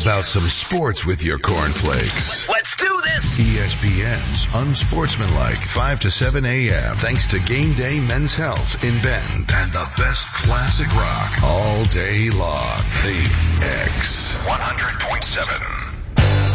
about some sports with your cornflakes? Let's do this! ESPN's Unsportsmanlike 5 to 7 a.m. Thanks to Game Day Men's Health in Bend and the best classic rock all day long. The X 100.7.